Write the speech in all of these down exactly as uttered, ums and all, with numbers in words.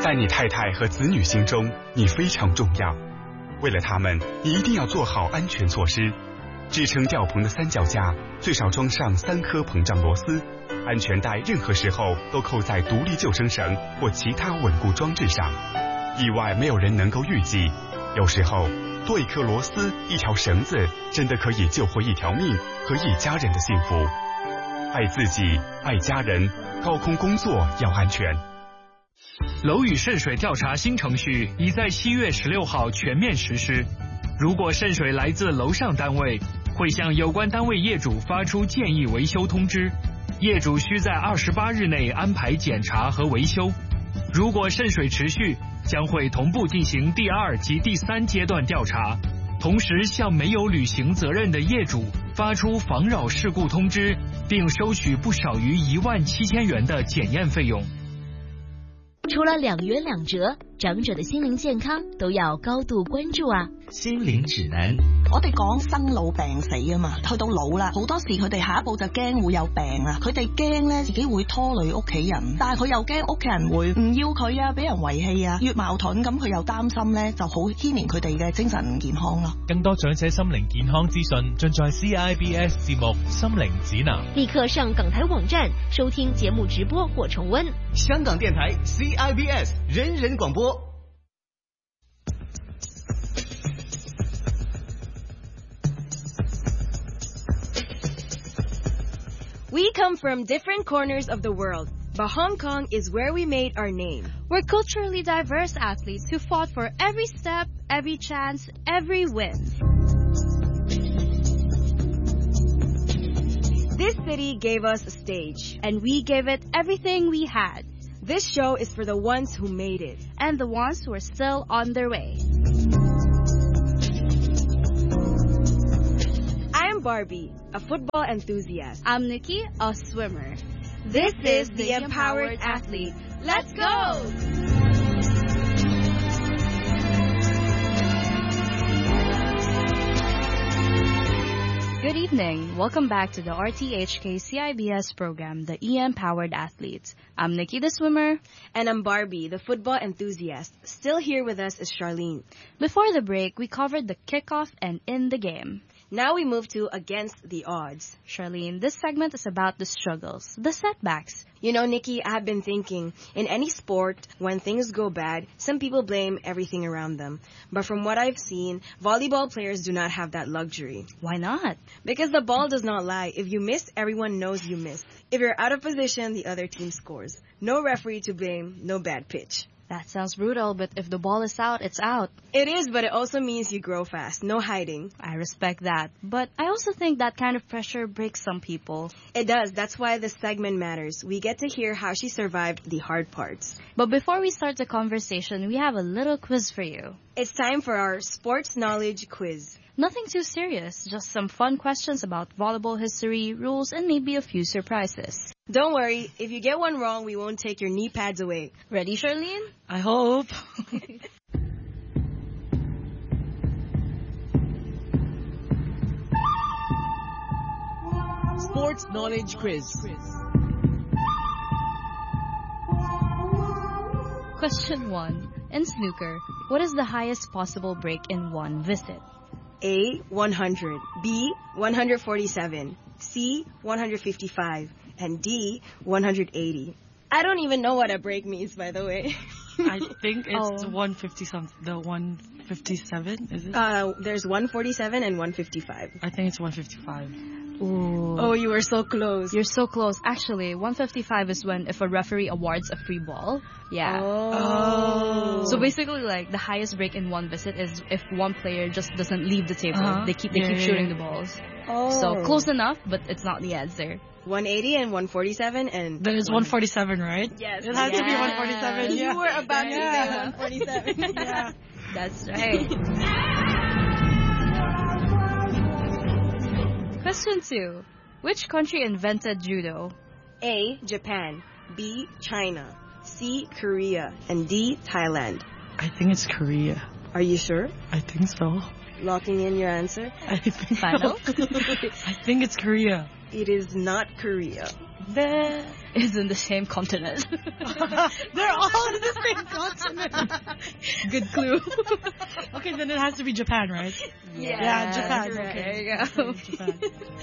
在你太太和子女心中，你非常重要。为了他们，你一定要做好安全措施。支撑吊棚的三脚架最少装上三颗膨胀螺丝，安全带任何时候都扣在独立救生绳或其他稳固装置上。意外没有人能够预计，有时候多一颗螺丝、一条绳子，真的可以救活一条命和一家人的幸福。爱自己，爱家人，高空工作要安全。 楼宇渗水调查新程序已在七月十六号全面实施。如果渗水来自楼上单位，会向有关单位业主发出建议维修通知，业主需在二十八日内安排检查和维修。如果渗水持续，将会同步进行第二及第三阶段调查，同时向没有履行责任的业主发出防扰事故通知，并收取不少于一万七千元的检验费用。 除了两元两折，长者的心灵健康都要高度关注啊！ 心靈指南， 我哋講生老病死啊嘛，去到老啦，好多時佢哋下一步就驚會有病啊，佢哋驚咧自己會拖累屋企人，但係佢又驚屋企人會唔要佢啊，俾人遺棄啊，越矛盾咁佢又擔心咧，就好牽連佢哋嘅精神健康咯。 更多長者心靈健康資訊盡在 C I B S 節目《心靈指南》， 立刻上港台網站收聽節目直播或重溫。 香港電台 C I B S 人人廣播。 We come from different corners of the world, but Hong Kong is where we made our name. We're culturally diverse athletes who fought for every step, every chance, every win. This city gave us a stage, and we gave it everything we had. This show is for the ones who made it, and the ones who are still on their way. I'm Barbie, a football enthusiast. I'm Nikki, a swimmer. This is The Empowered Athlete. Let's go! Good evening. Welcome back to the R T H K C I B S program, The E Empowered Athletes. I'm Nikki the swimmer. And I'm Barbie, the football enthusiast. Still here with us is Charlene. Before the break, we covered the kickoff and in the game. Now we move to Against the Odds. Charlene, this segment is about the struggles, the setbacks. You know, Nikki, I've been thinking, in any sport, when things go bad, some people blame everything around them. But from what I've seen, volleyball players do not have that luxury. Why not? Because the ball does not lie. If you miss, everyone knows you missed. If you're out of position, the other team scores. No referee to blame, no bad pitch. That sounds brutal, but if the ball is out, it's out. It is, but it also means you grow fast. No hiding. I respect that. But I also think that kind of pressure breaks some people. It does. That's why this segment matters. We get to hear how she survived the hard parts. But before we start the conversation, we have a little quiz for you. It's time for our sports knowledge quiz. Nothing too serious, just some fun questions about volleyball history, rules, and maybe a few surprises. Don't worry, if you get one wrong, we won't take your knee pads away. Ready, Charlene? I hope. Sports Knowledge Quiz. Question one. In snooker, what is the highest possible break in one visit? A, one hundred. B, one hundred forty-seven. C, one hundred fifty-five. And D, one hundred eighty. I don't even know what a break means, by the way. I think it's oh. one fifty something. The one fifty-seven, is it? Uh, there's one forty-seven and one fifty-five. I think it's one fifty-five. Ooh. Oh, you were so close. You're so close. Actually, one fifty-five is when if a referee awards a free ball. Yeah. Oh. So basically, like, the highest break in one visit is if one player just doesn't leave the table. Uh-huh. They keep they yeah, keep yeah, shooting yeah. the balls. Oh. So close enough, but it's not the answer. one eighty and one forty-seven and... That is one forty-seven, right? Yes. It had yes. to be one forty-seven. Yeah. You were about yeah. to say one forty-seven. Yeah. That's right. Question two. Which country invented judo? A, Japan. B, China. C, Korea. And D, Thailand. I think it's Korea. Are you sure? I think so. Locking in your answer? I think Final? I think it's Korea. It is not Korea. There is in the same continent. They're all in the same continent. Good clue. Okay, then it has to be Japan, right? Yeah, yeah Japan. Right. Okay. There you go. Japan.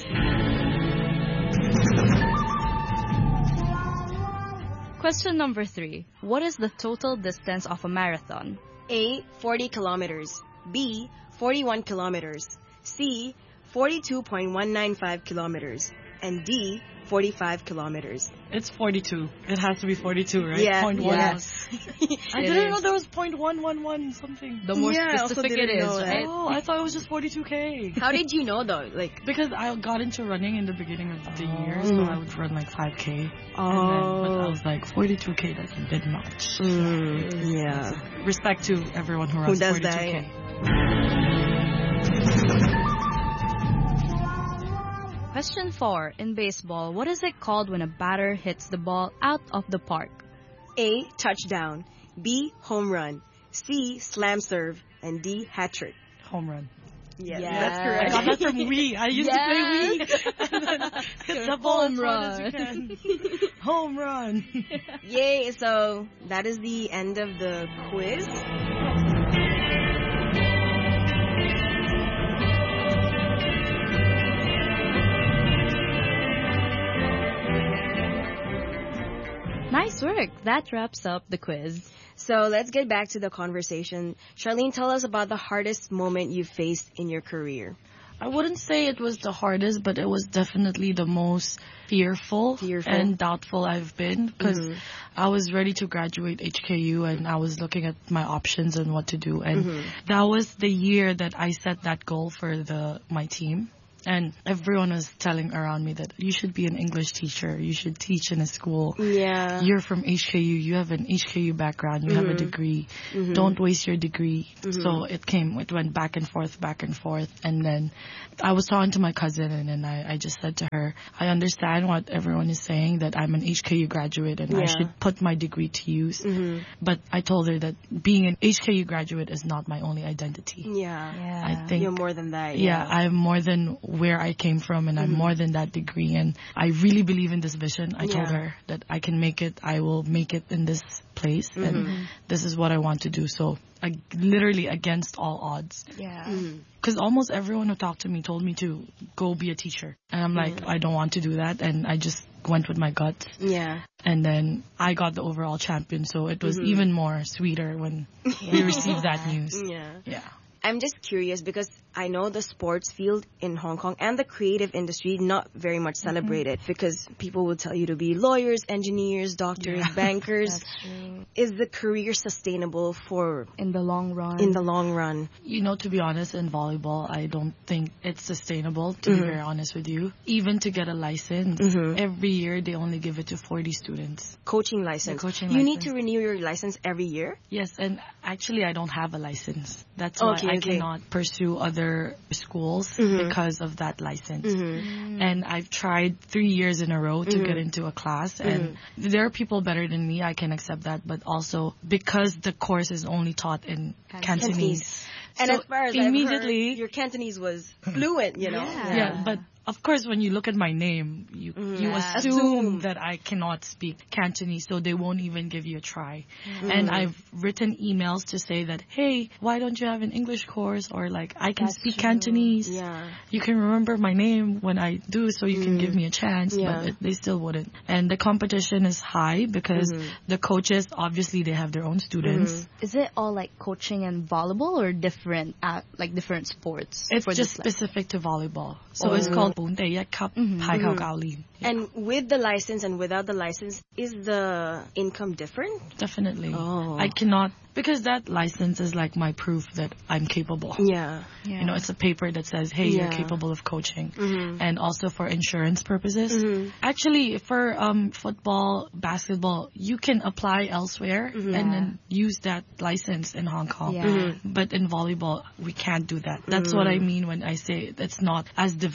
Question number three. What is the total distance of a marathon? A, forty kilometers. B, forty-one kilometers. C, forty-two point one nine five kilometers. And D, forty-five kilometers. It's forty-two. It has to be forty-two, right? Yeah. Point one. Yes. I didn't is. know there was point one one one something. The more yeah, specific it is, right? Oh, I thought it was just forty-two K. How did you know though? Like because I got into running in the beginning of the oh. year, so I would run like five K. Oh. And then, but I was like forty-two K. That's a bit much. Mm, yeah. Respect to everyone who runs who does forty-two K. That? Question four. In baseball, what is it called when a batter hits the ball out of the park? A, touchdown. B, home run. C, slam serve. And D, hat trick. Home run. Yes, yes. That's correct. I got that from Wii. I used yes. to play Wii. And then hit the ball home as run. as you can. Home run. Yay, so that is the end of the quiz. Nice work. That wraps up the quiz. So let's get back to the conversation. Charlene, tell us about the hardest moment you faced in your career. I wouldn't say it was the hardest, but it was definitely the most fearful, fearful. and doubtful I've been because mm-hmm. I was ready to graduate H K U and I was looking at my options and what to do. And mm-hmm. that was the year that I set that goal for the my team. And everyone was telling around me that you should be an English teacher. You should teach in a school. Yeah. You're from H K U. You have an H K U background. You mm-hmm. have a degree. Mm-hmm. Don't waste your degree. Mm-hmm. So it came, it went back and forth, back and forth. And then I was talking to my cousin and then I, I just said to her, I understand what everyone is saying, that I'm an H K U graduate and yeah. I should put my degree to use. Mm-hmm. But I told her that being an H K U graduate is not my only identity. Yeah. yeah. I think you're more than that. Yeah, yeah I'm more than where I came from and I'm mm-hmm. more than that degree. And I really believe in this vision. I yeah. told her that I can make it. I will make it in this place. Mm-hmm. And this is what I want to do. So I literally against all odds. Yeah. Because mm-hmm. almost everyone who talked to me told me to go be a teacher. And I'm like, mm-hmm. I don't want to do that. And I just went with my gut. Yeah. And then I got the overall champion. So it was mm-hmm. even more sweeter when we received that news. Yeah. Yeah. I'm just curious because I know the sports field in Hong Kong and the creative industry not very much celebrated mm-hmm. because people will tell you to be lawyers, engineers, doctors, yeah. bankers. That's true. Is the career sustainable for in the long run? In the long run. You know, to be honest, in volleyball, I don't think it's sustainable, to mm-hmm. be very honest with you. Even to get a license, mm-hmm. every year they only give it to forty students. Coaching license. The coaching you license. need to renew your license every year? Yes, and actually I don't have a license. That's okay, why I okay. cannot pursue other schools mm-hmm. because of that license. Mm-hmm. And I've tried three years in a row to mm-hmm. get into a class, and mm-hmm. there are people better than me, I can accept that, but also because the course is only taught in Cantonese. Cantonese. And so as far as immediately, I've heard, your Cantonese was fluent, you know? Yeah, yeah but of course, when you look at my name, you mm-hmm. you yeah. assume, assume that I cannot speak Cantonese, so they won't even give you a try. Mm-hmm. And I've written emails to say that, hey, why don't you have an English course? Or like, I can That's speak true. Cantonese. Yeah. You can remember my name when I do, so you mm. can give me a chance. Yeah. But it, they still wouldn't. And the competition is high because mm-hmm. the coaches, obviously, they have their own students. Mm-hmm. Is it all like coaching and volleyball or different, uh, like different sports? It's for just this, like? specific to volleyball. So oh. it's called Boon Dae Cup. Mm-hmm. Mm-hmm. Yeah. And with the license and without the license, is the income different? Definitely. Oh. I cannot, because that license is like my proof that I'm capable. Yeah. yeah. You know, it's a paper that says, hey, yeah. you're capable of coaching. Mm-hmm. And also for insurance purposes. Mm-hmm. Actually, for um, football, basketball, you can apply elsewhere mm-hmm. and then use that license in Hong Kong. Yeah. Mm-hmm. But in volleyball, we can't do that. That's mm-hmm. what I mean when I say it's not as developed as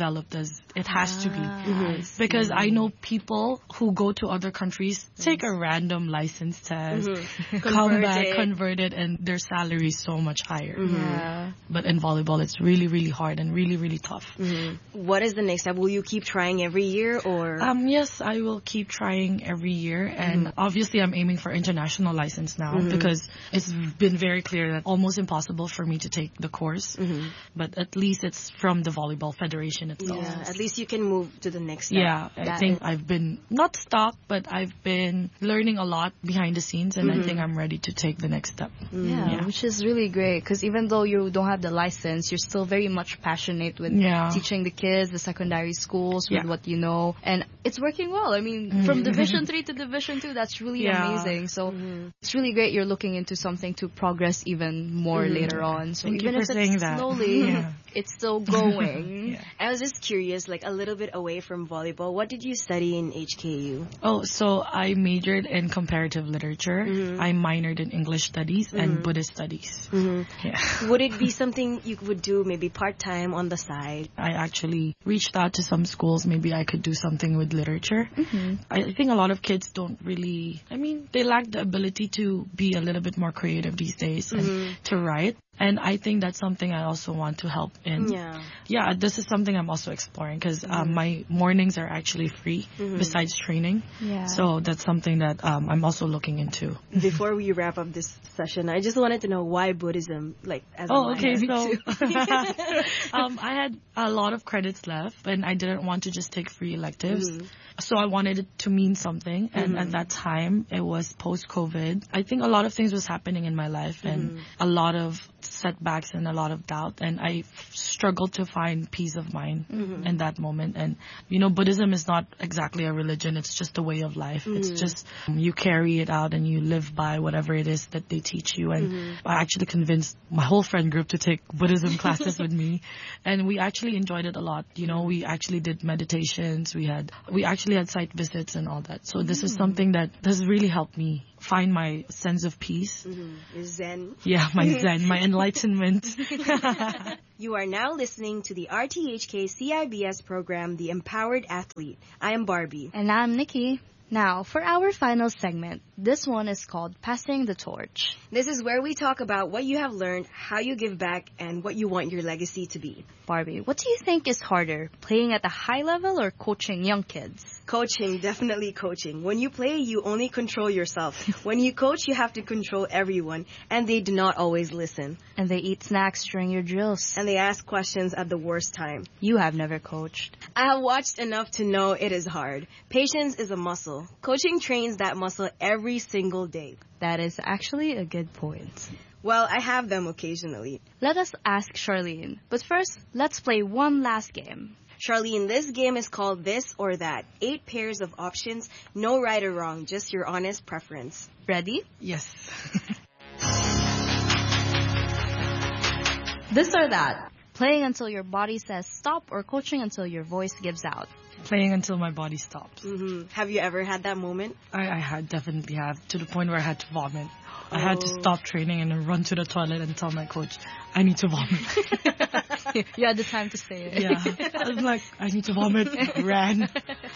because it has to be. Mm-hmm. Because I know people who go to other countries, take a random license test, Mm-hmm. come Convert back, it. convert it, and their salary is so much higher. Mm-hmm. Yeah. But in volleyball, it's really, really hard and really, really tough. Mm-hmm. What is the next step? Will you keep trying every year or? Um, yes, I will keep trying every year, and Mm-hmm. obviously I'm aiming for international license now Mhm. because it's been very clear that almost impossible for me to take the course, Mhm. but at least it's from the Volleyball Federation itself. Yeah, at least you can move to the next step. Yeah, I That think is- I've been not stuck, but I've been learning a lot behind the scenes, and I think I'm ready to take the next step. Yeah, Yeah. which is really great because even though you don't have the license, you're still very much passionate with Yeah. teaching the kids, the secondary schools, with Yeah. what you know, and it's working well. I mean, from Division three to Division two, that's really Yeah. amazing. So it's really great you're looking into something to progress even more later on. So Thank you even for if saying it's that. slowly, Yeah. it's still going. Yeah. I was just curious, like a little bit away from volleyball, what did you study in H K U? Oh, so I majored in comparative literature. Mhm. I minored in English studies and Buddhist studies. Mm-hmm. Yeah. Would it be something you would do maybe part-time on the side? I actually reached out to some schools. Maybe I could do something with literature. Mm-hmm. I think a lot of kids don't really, I mean, they lack the ability to be a little bit more creative these days and to write. And I think that's something I also want to help in. Yeah. Yeah, this is something I'm also exploring because um, my mornings are actually free besides training. Yeah. So that's something that um, I'm also looking into. Before we wrap up this session, I just wanted to know why Buddhism, like as a Oh, minor? okay. So um, I had a lot of credits left, and I didn't want to just take free electives. So I wanted it to mean something. And at that time, it was post-COVID. I think a lot of things was happening in my life, and a lot of setbacks and a lot of doubt. And I struggled to find peace of mind in that moment. And, you know, Buddhism is not exactly a religion. It's just a way of life. It's just um, you carry it out and you live by whatever it is that they teach you. And I actually convinced my whole friend group to take Buddhism classes with me. And we actually enjoyed it a lot. You know, we actually did meditations. We had, we actually had site visits and all that. So this is something that has really helped me find my sense of peace. Mm-hmm. Zen. Yeah, my zen, my enlightenment. You are now listening to the R T H K C I B S program, The Empowered Athlete. I am Barbie. And I'm Nikki. Now, for our final segment, this one is called Passing the Torch. This is where we talk about what you have learned, how you give back, and what you want your legacy to be. Barbie, what do you think is harder, playing at a high level or coaching young kids? Coaching, definitely coaching. When you play, you only control yourself. When you coach, you have to control everyone, and they do not always listen. And they eat snacks during your drills. And they ask questions at the worst time. You have never coached. I have watched enough to know it is hard. Patience is a muscle. Coaching trains that muscle every single day. That is actually a good point. Well, I have them occasionally. Let us ask Charlene. But first, let's play one last game. Charlene, this game is called This or That. Eight pairs of options, no right or wrong, just your honest preference. Ready? Yes. This or that. Playing until your body says stop or coaching until your voice gives out. Playing until my body stops. Mm-hmm. Have you ever had that moment? I, I had definitely have, to the point where I had to vomit. I had to stop training and then run to the toilet and tell my coach, I need to vomit. You had the time to say it. Yeah. I was like, I need to vomit. Ran.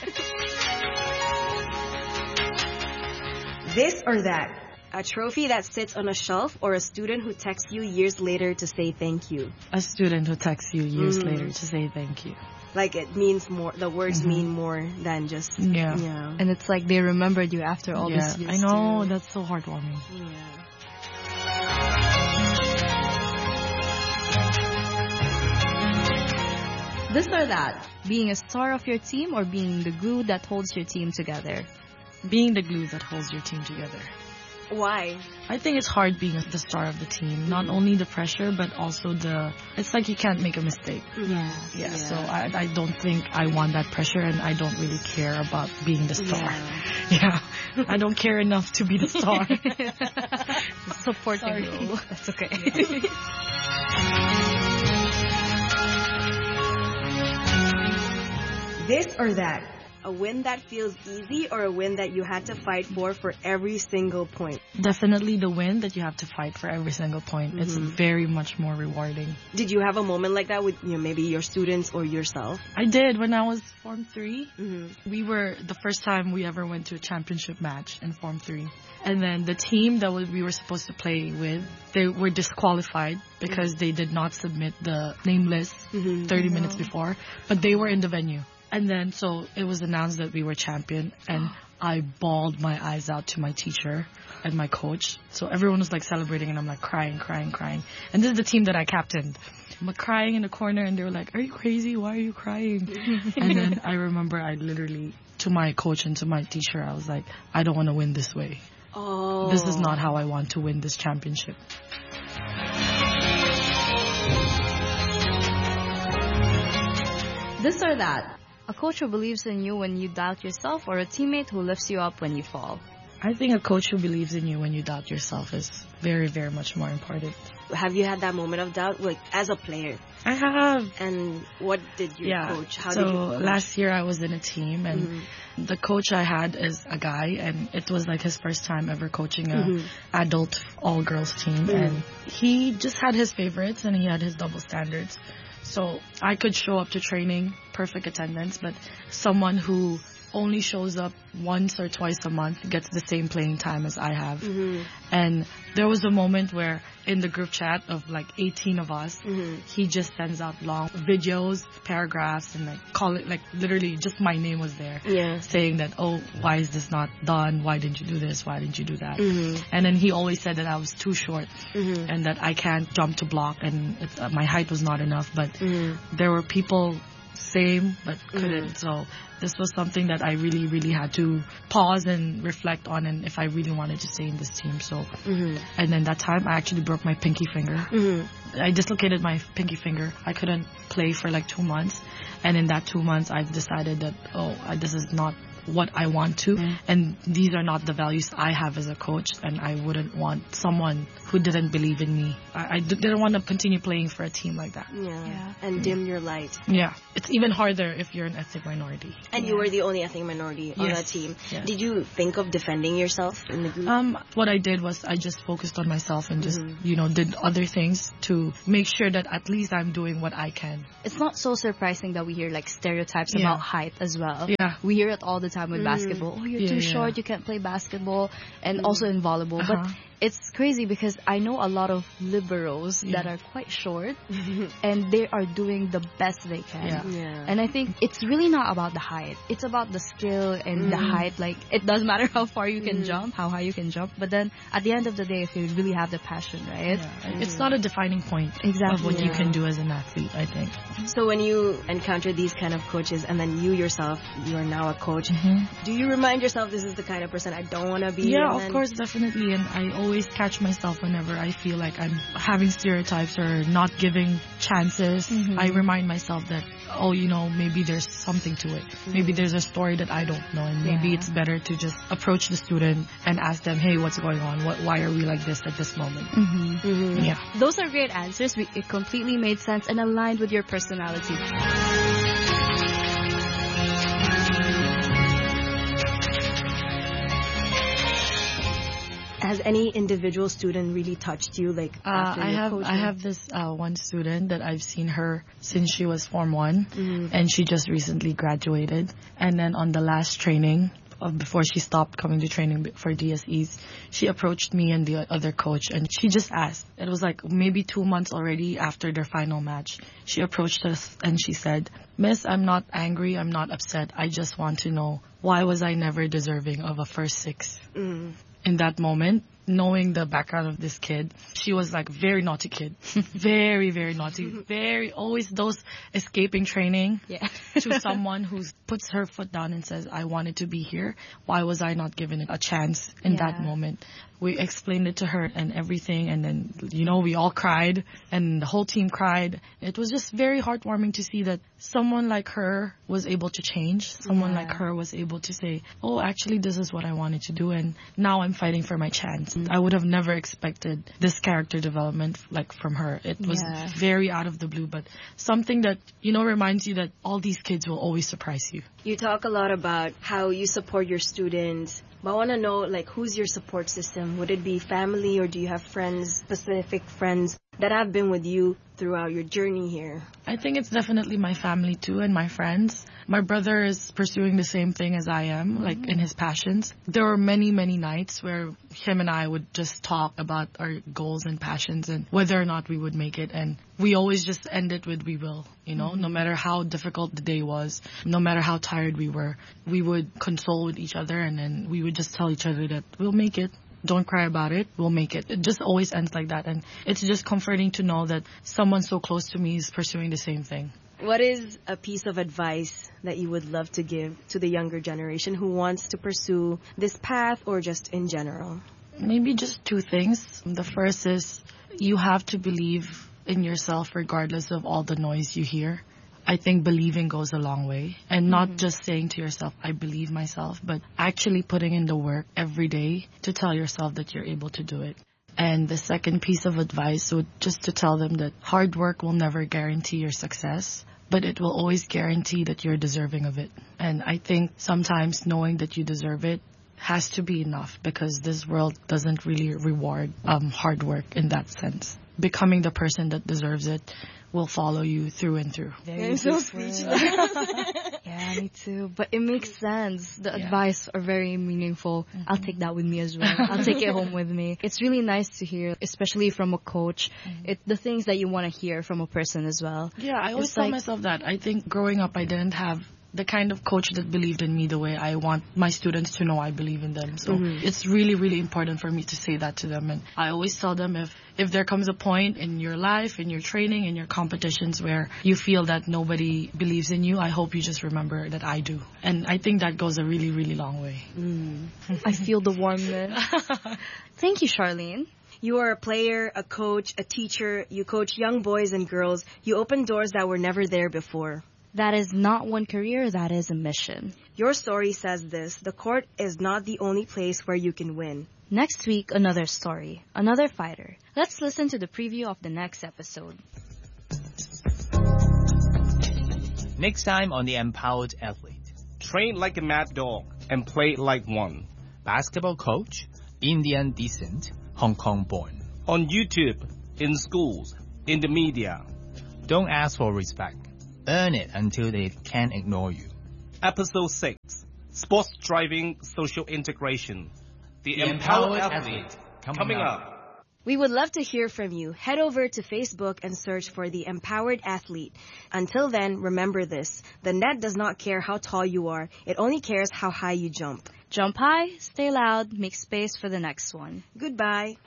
This or that. A trophy that sits on a shelf or a student who texts you years later to say thank you. A student who texts you years Mm-hmm. later to say thank you. Like it means more, the words Mm-hmm. mean more than just, Yeah. yeah. And it's like they remembered you after all yeah, these years. I know. too. That's so heartwarming. Yeah. This or that. Being a star of your team or being the glue that holds your team together. Being the glue that holds your team together. Why? I think it's hard being the star of the team. Not only the pressure, but also the... It's like you can't make a mistake. Yeah. Yeah, so I, I don't think I want that pressure, and I don't really care about being the star. Yeah. I don't care enough to be the star. Supporting Sorry. role. That's okay. This or that. A win that feels easy or a win that you had to fight for for every single point? Definitely the win that you have to fight for every single point. Mm-hmm. It's very much more rewarding. Did you have a moment like that with, you know, maybe your students or yourself? I did. When I was Form three, mm-hmm. we were the first time we ever went to a championship match in Form three. And then the team that we were supposed to play with, they were disqualified because mm-hmm. they did not submit the name list mm-hmm. thirty minutes before. But they were in the venue. And then so it was announced that we were champion, and I bawled my eyes out to my teacher and my coach. So everyone was like celebrating, and I'm like crying, crying, crying. And this is the team that I captained. I'm like crying in the corner, and they were like, "Are you crazy? Why are you crying?" And then I remember I literally, to my coach and to my teacher, I was like, "I don't want to win this way. Oh. This is not how I want to win this championship." This or that. A coach who believes in you when you doubt yourself, or a teammate who lifts you up when you fall? I think a coach who believes in you when you doubt yourself is very, very much more important. Have you had that moment of doubt, like, as a player? I have. And what did your yeah. coach? How so did you coach? Last year I was in a team, and mm-hmm. the coach I had is a guy, and it was like his first time ever coaching a mm-hmm. adult all-girls team. Mm-hmm. And he just had his favorites, and he had his double standards. So I could show up to training, perfect attendance, but someone who only shows up once or twice a month gets the same playing time as I have. Mm-hmm. And there was a moment where in the group chat of like eighteen of us, mm-hmm. he just sends out long videos, paragraphs, and like call it like literally just my name was there. Yeah. Saying that, "Oh, why is this not done? Why didn't you do this? Why didn't you do that?" Mm-hmm. And then he always said that I was too short mm-hmm. and that I can't jump to block, and it, uh, my height was not enough. But mm-hmm. there were people same but couldn't. Mm-hmm. So this was something that I really, really had to pause and reflect on, and if I really wanted to stay in this team. So, mm-hmm. and then that time I actually broke my pinky finger. Mm-hmm. I dislocated my pinky finger. I couldn't play for like two months. And in that two months, I've decided that, oh, I, this is not what I want to. Mm-hmm. And these are not the values I have as a coach. And I wouldn't want someone who didn't believe in me. I, I d- didn't want to continue playing for a team like that. Yeah. yeah. And dim your light. Yeah. It's even harder if you're an ethnic minority. And yeah. you were the only ethnic minority on yes. that team. Yes. Did you think of defending yourself in the group? Um, what I did was I just focused on myself and just, mm-hmm. you know, did other things to make sure that at least I'm doing what I can. It's not so surprising that we hear like stereotypes yeah. about height as well. Yeah. We hear it all the time with mm. basketball. Oh, you're yeah, too yeah. short, you can't play basketball. And mm. also in volleyball. Uh-huh. But it's crazy because I know a lot of liberos yeah. that are quite short and they are doing the best they can. Yeah. Yeah. And I think it's really not about the height. It's about the skill and mm. the height. Like, it doesn't matter how far you can mm. jump, how high you can jump. But then at the end of the day, if you really have the passion, right? Yeah. Mm. It's not a defining point exactly. of what yeah. you can do as an athlete, I think. So when you encounter these kind of coaches and then you yourself, you are now a coach, mm-hmm. do you remind yourself this is the kind of person I don't want to be? Yeah, and of then... course, definitely. And I always catch myself whenever I feel like I'm having stereotypes or not giving chances. Mm-hmm. I remind myself that, oh, you know, maybe there's something to it. Mm-hmm. Maybe there's a story that I don't know, and maybe yeah. it's better to just approach the student and ask them, hey, what's going on? What, why are we like this at this moment? Mm-hmm. Mm-hmm. Yeah. Those are great answers. We, it completely made sense and aligned with your personality. Has any individual student really touched you, like Uh, after I your have coaching? I have this uh, one student that I've seen her since she was Form one, Mm. and she just recently graduated. And then on the last training, uh, before she stopped coming to training b- for D S Es, she approached me and the other coach, and she just asked. It was like maybe two months already after their final match. She approached us and she said, "Miss, I'm not angry, I'm not upset. I just want to know, why was I never deserving of a first six?" Mm. In that moment, knowing the background of this kid, she was like very naughty kid. very, very naughty. Very, always those escaping training Yeah. to someone who puts her foot down and says, I wanted to be here. Why was I not given a chance in Yeah. that moment? We explained it to her and everything, and then, you know, we all cried and the whole team cried. It was just very heartwarming to see that someone like her was able to change. Someone Yeah. like her was able to say, oh, actually, this is what I wanted to do, and now I'm fighting for my chance. I would have never expected this character development like from her. It was Yeah. very out of the blue, but something that, you know, reminds you that all these kids will always surprise you. You talk a lot about how you support your students. But I want to know, like, who's your support system? Would it be family, or do you have friends, specific friends that have been with you throughout your journey here? I think it's definitely my family too and my friends. My brother is pursuing the same thing as I am, mm-hmm. like in his passions. There were many, many nights where him and I would just talk about our goals and passions and whether or not we would make it. And we always just end it with we will, you know, mm-hmm. no matter how difficult the day was, no matter how tired we were, we would console with each other, and then we would just tell each other that we'll make it. Don't cry about it. We'll make it. It just always ends like that. And it's just comforting to know that someone so close to me is pursuing the same thing. What is a piece of advice that you would love to give to the younger generation who wants to pursue this path, or just in general? Maybe just two things. The first is you have to believe in yourself regardless of all the noise you hear. I think believing goes a long way, and not mm-hmm. just saying to yourself, I believe myself, but actually putting in the work every day to tell yourself that you're able to do it. And the second piece of advice would just to tell them that hard work will never guarantee your success, but it will always guarantee that you're deserving of it. And I think sometimes knowing that you deserve it has to be enough, because this world doesn't really reward um, hard work in that sense. Becoming the person that deserves it will follow you through and through. I'm so speechless. Yeah, me too. But it makes sense. The Yeah. advice are very meaningful. Mm-hmm. I'll take that with me as well. I'll take it home with me. It's really nice to hear, especially from a coach, mm-hmm. it the things that you want to hear from a person as well. Yeah, I always It's tell like- myself that. I think growing up I didn't have the kind of coach that believed in me the way I want my students to know I believe in them. So Mm-hmm. it's really, really important for me to say that to them. And I always tell them, if, if there comes a point in your life, in your training, in your competitions where you feel that nobody believes in you, I hope you just remember that I do. And I think that goes a really, really long way. Mm. I feel the warmness. Thank you, Charlene. You are a player, a coach, a teacher. You coach young boys and girls. You open doors that were never there before. That is not one career, that is a mission. Your story says this: the court is not the only place where you can win. Next week, another story, another fighter. Let's listen to the preview of the next episode. Next time on The Empowered Athlete. Train like a mad dog and play like one. Basketball coach, Indian descent, Hong Kong born. On YouTube, in schools, in the media. Don't ask for respect. Earn it until they can't ignore you. Episode six. Sports Driving Social Integration. The, The Empowered, Empowered Athlete. Athlete. Coming, Coming up. up. We would love to hear from you. Head over to Facebook and search for The Empowered Athlete. Until then, remember this: the net does not care how tall you are. It only cares how high you jump. Jump high, stay loud, make space for the next one. Goodbye.